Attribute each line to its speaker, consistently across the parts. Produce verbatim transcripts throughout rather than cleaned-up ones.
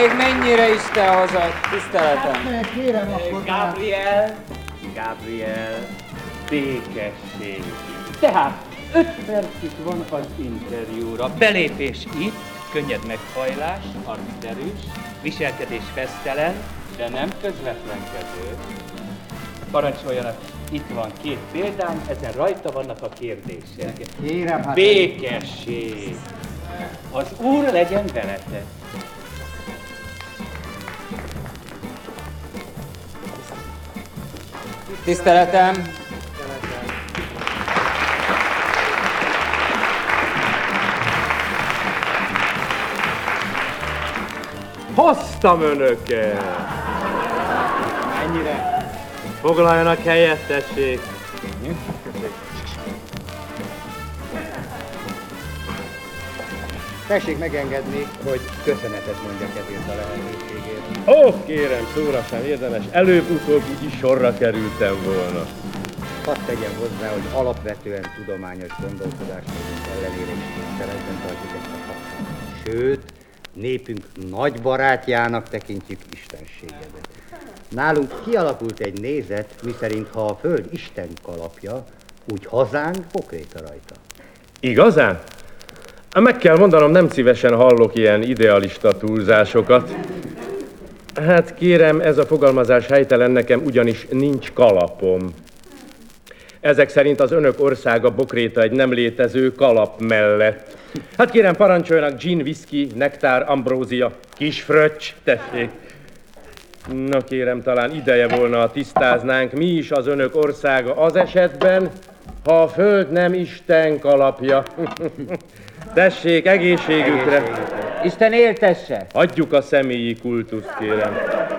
Speaker 1: még mennyire is te hozott, tiszteletem?
Speaker 2: Hát, kérem akkor.
Speaker 3: Gabriel, Gabriel, békesség. Tehát öt percig van az interjúra. Belépés itt, könnyed meghajlás, arc erős, viselkedés fesztelen, de nem közvetlenkedő. Parancsoljanak, itt van két példám, ezen rajta vannak a kérdések.
Speaker 2: Kérem, hát...
Speaker 3: Békesség. Az Úr legyen veletek.
Speaker 1: Tiszteletem!
Speaker 4: Hoztam önöket!
Speaker 2: Ennyire?
Speaker 4: Foglaljanak helyet, tessék!
Speaker 2: Tessék megengedni, hogy köszönetet mondjak ezért a lehetőségért.
Speaker 4: Ó, kérem, szóra sem érdemes, előbb-utóbb úgyis sorra kerültem volna.
Speaker 2: Hadd tegyem hozzá, hogy alapvetően tudományos gondolkodásmódunk ellenére is tiszteletben tartjuk ezt a kapcsolatot. Sőt, népünk nagy barátjának tekintjük istenségedet. Nálunk kialakult egy nézet, miszerint ha a föld Isten kalapja, úgy hazánk pokréta rajta.
Speaker 4: Igazán? Meg kell mondanom, nem szívesen hallok ilyen idealista túlzásokat. Hát kérem, ez a fogalmazás helytelen, nekem ugyanis nincs kalapom. Ezek szerint az önök országa bokréta egy nem létező kalap mellett. Hát kérem, parancsoljanak gin, whisky, nektár, ambrózia, kis fröccs, tessék. Na kérem, talán ideje volna, tisztáznánk, mi is az önök országa az esetben, ha a föld nem Isten kalapja. Tessék, egészségükre!
Speaker 1: Egészségükre. Isten éltesse!
Speaker 4: Hagyjuk a személyi kultuszt, kérem.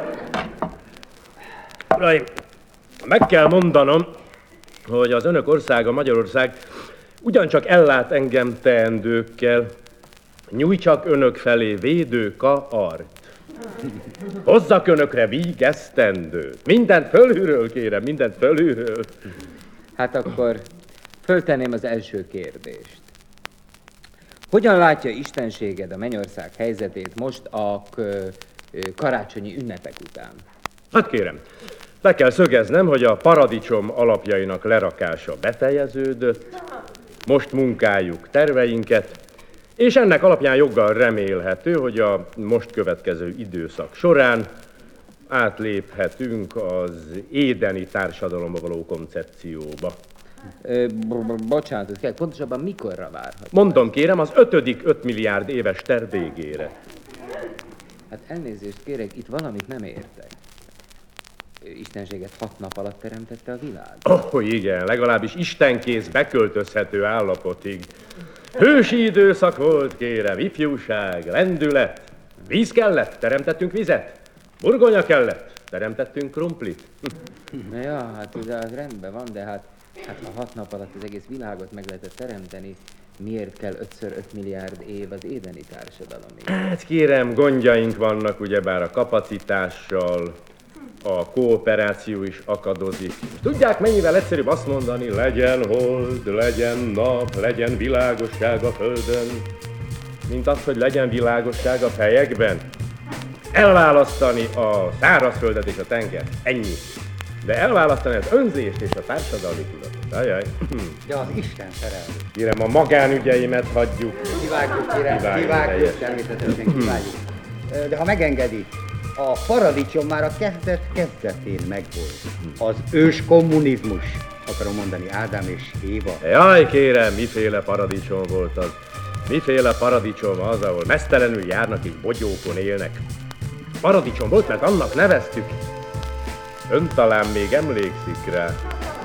Speaker 4: Uraim, meg kell mondanom, hogy az önök országa, Magyarország ugyancsak ellát engem teendőkkel. Nyújtsak önök felé védőka art. Hozzak önökre vígesztendőt. Mindent fölülről, kérem, mindent fölülről.
Speaker 1: Hát akkor föltenném az első kérdést. Hogyan látja istenséged a Mennyország helyzetét most a karácsonyi ünnepek után?
Speaker 4: Hát kérem, le kell szögeznem, hogy a paradicsom alapjainak lerakása befejeződött, most munkáljuk terveinket, és ennek alapján joggal remélhető, hogy a most következő időszak során átléphetünk az édeni társadalomba való koncepcióba.
Speaker 1: Ö, bocsánat, kell, pontosabban mikorra várható?
Speaker 4: Mondom, kérem, az ötödik öt milliárd éves terv végére.
Speaker 1: Hát elnézést kérek, itt valamit nem értek. Istenséget hat nap alatt teremtette a világ?
Speaker 4: Ó, oh, igen, legalábbis istenkész beköltözhető állapotig. Hősi időszak volt, kérem, ifjúság, lendület. Víz kellett, teremtettünk vizet. Burgonya kellett, teremtettünk krumplit.
Speaker 1: Na ja, hát ugye az rendben van, de hát, hát ha hat nap alatt az egész világot meg lehetett teremteni, miért kell ötször öt milliárd év az édeni társadalomig?
Speaker 4: Hát kérem, gondjaink vannak ugyebár a kapacitással, a kooperáció is akadozik. Tudják, mennyivel egyszerűbb azt mondani, legyen hold, legyen nap, legyen világosság a földön, mint az, hogy legyen világosság a fejekben. Elválasztani a szárazföldet és a tengert, ennyi. De elválasztani az önzést és a társadalmi tudatot. Ajaj.
Speaker 2: De az Isten szerelmű.
Speaker 4: Kérem, a magánügyeimet hagyjuk.
Speaker 2: Kivágjuk, kérem,
Speaker 4: Kivágjuk,
Speaker 2: kivágjuk, természetesen kivágjuk. De ha megengedi, a paradicsom már a kezdet kezdetén megvolt. Az ős kommunizmus, akarom mondani, Ádám és Éva.
Speaker 4: Jaj, kérem, miféle paradicsom volt az? Miféle paradicsom az, ahol mesztelenül járnak és bogyókon élnek? Paradicsom volt, mert annak neveztük. Ön talán még emlékszik rá.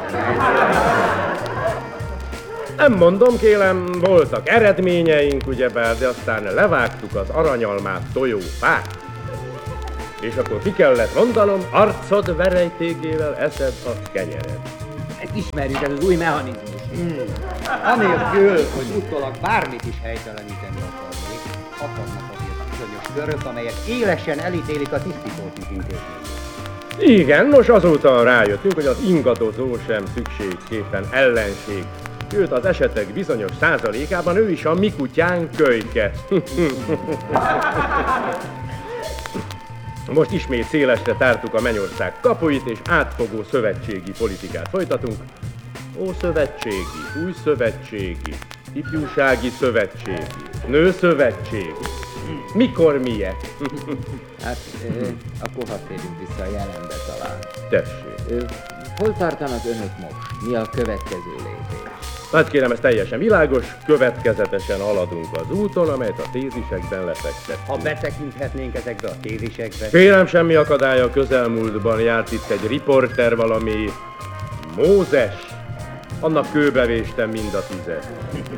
Speaker 4: Nem mondom, kérem, voltak eredményeink, ugyebár, de aztán levágtuk az aranyalmát tojó fát. És akkor ki kellett mondanom, arcod verejtékével eszed a kenyered.
Speaker 1: Ismerjük, ez az új mechanizmus.
Speaker 2: Hmm. Anélkül, hogy utólag bármit is helyteleníteni akarnék, akarnak azért bizonyos körök, amelyek élesen elítélik a tisztítóti intézményt.
Speaker 4: Igen, nos azóta rájöttünk, hogy az ingadozó sem szükségképpen ellenség. Sőt, az esetek bizonyos százalékában ő is a mi kutyánk Kölyke. Most ismét szélesre tártuk a Mennyország kapuit, és átfogó szövetségi politikát folytatunk. Ó, szövetségi, új szövetségi, ifjúsági szövetségi, nőszövetségi. Mikor milyen?
Speaker 1: Hát, ö, akkor hadd térjünk vissza a jelenbe talán.
Speaker 4: Tessék.
Speaker 1: Ö, hol tartanak önök most? Mi a következő lépés?
Speaker 4: Hát kérem, ez teljesen világos, következetesen haladunk az úton, amelyet a tézisekben lefektettünk.
Speaker 2: Ha betekinthetnénk ezekbe a tézisekbe.
Speaker 4: Kérem, semmi akadálya, a közelmúltban járt itt egy riporter, valami Mózes. Annak kőbevéstem mind a tizet.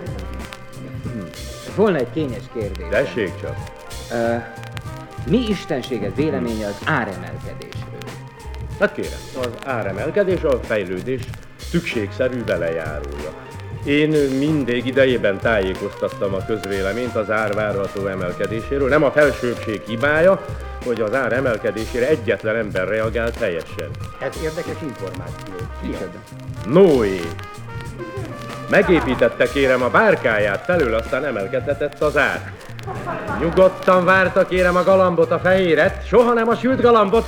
Speaker 1: Volna egy kényes kérdés.
Speaker 4: Tessék csak.
Speaker 1: Ö, mi istenséged véleménye az áremelkedésről?
Speaker 4: Hát kérem, az áremelkedés a fejlődés szükségszerű velejárója. Én mindig idejében tájékoztattam a közvéleményt az ár várható emelkedéséről. Nem a felsőbbség hibája, hogy az ár emelkedésére egyetlen ember reagált helyesen.
Speaker 2: Ez érdekes információ.
Speaker 1: Micsoda?
Speaker 4: Noé. Megépítette kérem a bárkáját, felül aztán emelkedhetett az ár. Nyugodtan várta kérem a galambot, a fehéret, soha nem a sült galambot.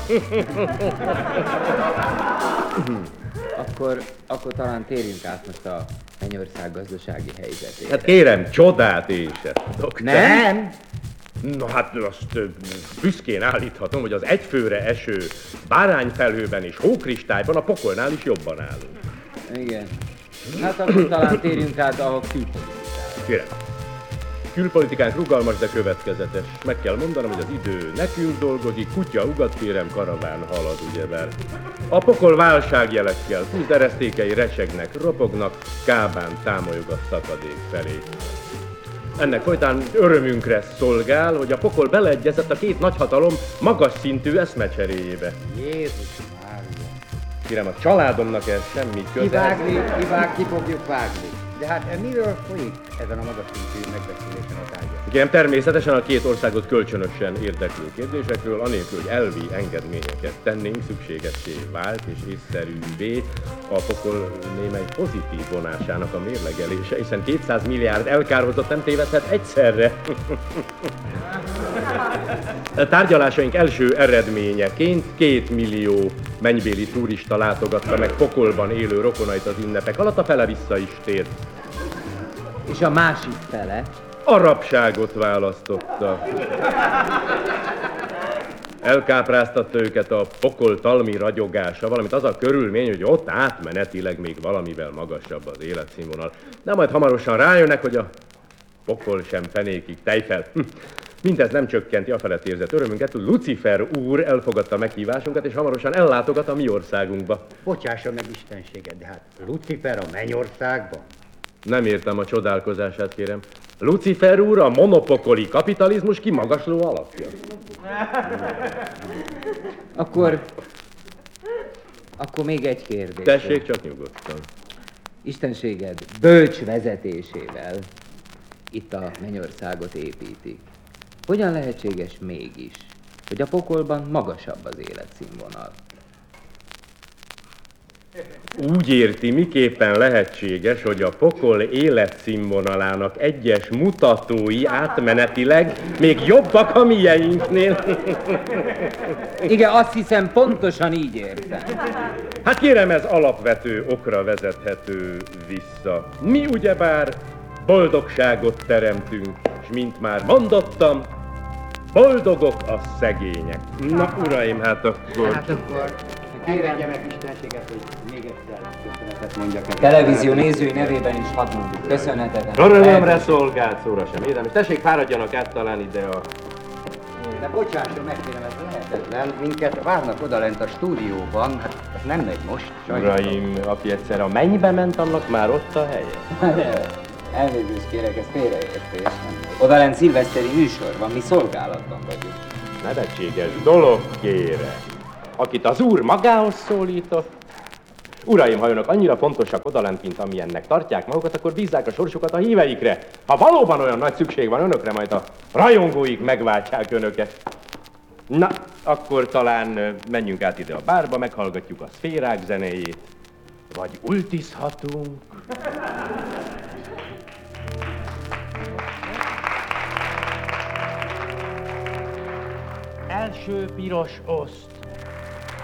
Speaker 1: Akkor, akkor talán térjünk át most a Mennyország gazdasági helyzetére.
Speaker 4: Hát kérem, csodát én se tudok.
Speaker 1: Nem?
Speaker 4: Na hát azt ö, büszkén állíthatom, hogy az egyfőre eső bárányfelhőben és hókristályban a pokolnál is jobban állunk.
Speaker 1: Igen. Hát akkor talán térjünk át a külpolitikára.
Speaker 4: Kérem. Külpolitikánk rugalmas, de következetes. Meg kell mondanom, hogy az idő nekünk dolgozik, kutya ugat, kérem, karaván halad, ugyebár. A pokol válságjelekkel, tűzeresztékei recsegnek, ropognak, kábán támolyog a szakadék felé. Ennek folytán örömünkre szolgál, hogy a pokol beleegyezett a két nagyhatalom magas szintű eszmecseréjébe.
Speaker 2: Jézus Mária.
Speaker 4: Kérem, a családomnak ez semmi köze.
Speaker 2: Kivágni, kivág, ki fogjuk vágni. De hát miről folyik ezen a magas szintű megbeszélésen a tárgya?
Speaker 4: Igen, természetesen a két országot kölcsönösen érdeklő kérdésekről, anélkül, hogy elvi engedményeket tennénk, szükségessé vált és észszerűvé a pokol némely pozitív vonásának a mérlegelése, hiszen kétszáz milliárd elkárhozott nem tévedhet egyszerre. A tárgyalásaink első eredményeként két millió mennybéli turista látogatta meg pokolban élő rokonait az ünnepek alatt, a fele vissza is tért.
Speaker 1: És a másik fele?
Speaker 4: A rabságot választotta. Elkápráztatta őket a pokol talmi ragyogása, valamint az a körülmény, hogy ott átmenetileg még valamivel magasabb az életszínvonal. De majd hamarosan rájönnek, hogy a pokol sem fenékig tejfel. Mindez nem csökkenti afelett érzett örömünket, hogy Lucifer úr elfogadta meghívásunkat, és hamarosan ellátogat a mi országunkba.
Speaker 2: Bocsássa meg istenséget, de hát Lucifer a Mennyországban?
Speaker 4: Nem értem a csodálkozását, kérem. Lucifer úr a monopokoli kapitalizmus kimagasló alapja.
Speaker 1: Akkor... Akkor még egy kérdés.
Speaker 4: Tessék csak nyugodtan.
Speaker 1: Istenséged bölcs vezetésével itt a Mennyországot építik. Hogyan lehetséges mégis, hogy a pokolban magasabb az életszínvonal?
Speaker 4: Úgy érti, miképpen lehetséges, hogy a pokol életszínvonalának egyes mutatói átmenetileg még jobbak a mieinknél.
Speaker 1: Igen, azt hiszem pontosan így értem.
Speaker 4: Hát kérem, ez alapvető okra vezethető vissza. Mi ugyebár boldogságot teremtünk, és mint már mondottam, boldogok a szegények. Na, uraim, hát akkor...
Speaker 2: Hát akkor engedje meg istenséget, hogy még egyszer köszönetet mondjak el.
Speaker 1: Televízió nézői nevében is hadd mondjuk köszönetet.
Speaker 4: Örömömre szolgált, szóra sem érdem. Tessék, fáradjanak át talán ide a...
Speaker 2: De bocsásson meg, kérem, ez lehetetlen. Minket várnak odalent a stúdióban, hát ez nem megy most. sajnos.
Speaker 4: Uraim, aki egyszer a mennybe ment, annak már ott a helye.
Speaker 1: Elnézést kérek, ez félreértés. Odalent szilveszteri műsor van, mi szolgálatban vagyunk.
Speaker 4: Nevetséges dolog, kérem. Akit az úr magához szólított. Uraim, ha önök annyira fontosak odalent, mint amilyennek tartják magukat, akkor bízzák a sorsukat a híveikre. Ha valóban olyan nagy szükség van önökre, majd a rajongóik megváltják önöket. Na, akkor talán menjünk át ide a bárba, meghallgatjuk a szférák zenéjét. Vagy ultizhatunk.
Speaker 2: El
Speaker 4: első piros oszt.